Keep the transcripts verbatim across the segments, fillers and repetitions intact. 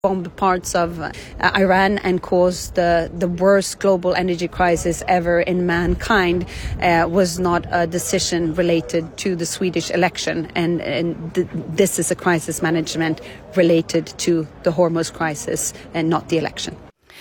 Bomb parts of uh, Iran and caused the, the worst global energy crisis ever in mankind uh, was not a decision related to the Swedish election. And, and th- this is a crisis management related to the Hormuz crisis and not the election.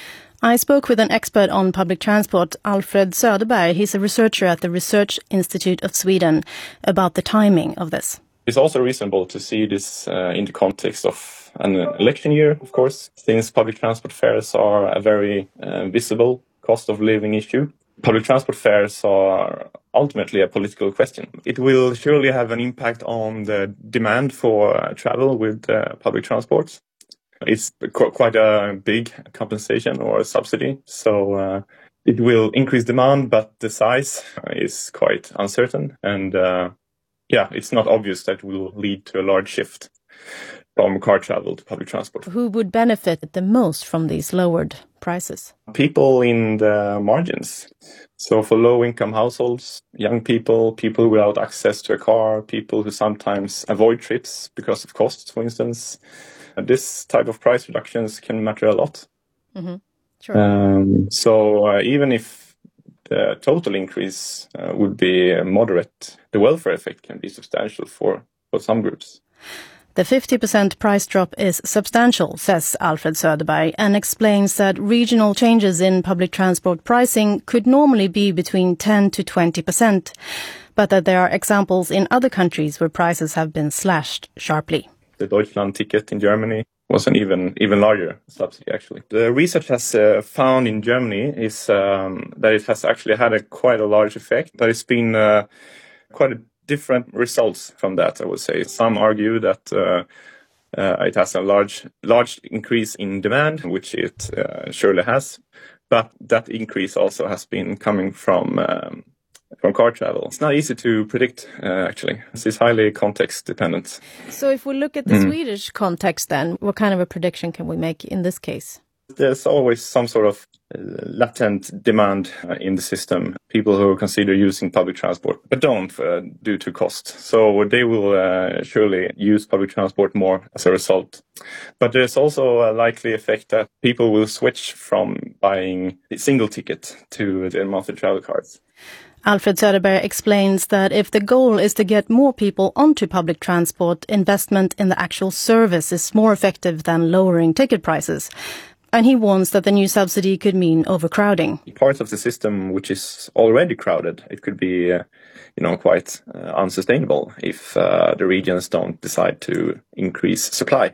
I spoke with an expert on public transport, Alfred Söderberg. He's a researcher at the Research Institute of Sweden, about the timing of this. It's also reasonable to see this uh, in the context of an election year, of course, since public transport fares are a very uh, visible cost of living issue. Public transport fares are ultimately a political question. It will surely have an impact on the demand for uh, travel with uh, public transports. It's qu- quite a big compensation or a subsidy, so uh, it will increase demand, but the size is quite uncertain. And uh, yeah, it's not obvious that will lead to a large shift from car travel to public transport. Who would benefit the most from these lowered prices? People in the margins. So for low-income households, young people, people without access to a car, people who sometimes avoid trips because of costs, for instance. This type of price reductions can matter a lot. Mm-hmm. Sure. Um, so uh, even if the total increase uh, would be moderate, the welfare effect can be substantial for, for some groups. The fifty percent price drop is substantial, says Alfred Söderberg, and explains that regional changes in public transport pricing could normally be between ten to twenty percent, but that there are examples in other countries where prices have been slashed sharply. The Deutschland ticket in Germany was an even even larger subsidy, actually. The research has uh, found in Germany is um, that it has actually had a quite a large effect. There has been uh, quite a different results from that, I would say. Some argue that uh, uh, it has a large large increase in demand, which it uh, surely has, but that increase also has been coming from um, from car travel. It's not easy to predict, uh, actually. This is highly context dependent. So if we look at the mm. Swedish context then, what kind of a prediction can we make in this case? There's always some sort of uh, latent demand uh, in the system. People who consider using public transport, but don't uh, due to cost. So they will uh, surely use public transport more as a result. But there's also a likely effect that people will switch from buying a single ticket to their monthly travel cards. Alfred Söderberg explains that if the goal is to get more people onto public transport, investment in the actual service is more effective than lowering ticket prices. And he warns that the new subsidy could mean overcrowding. Parts of the system which is already crowded, it could be, uh, you know, quite uh, unsustainable if uh, the regions don't decide to increase supply.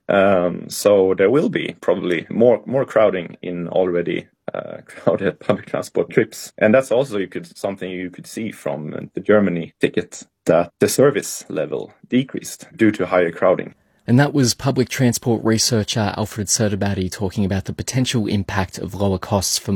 Um, so there will be probably more more crowding in already uh, crowded public transport trips. And that's also you could something you could see from the Germany ticket, that the service level decreased due to higher crowding. And that was public transport researcher Alfred Söderberg talking about the potential impact of lower costs for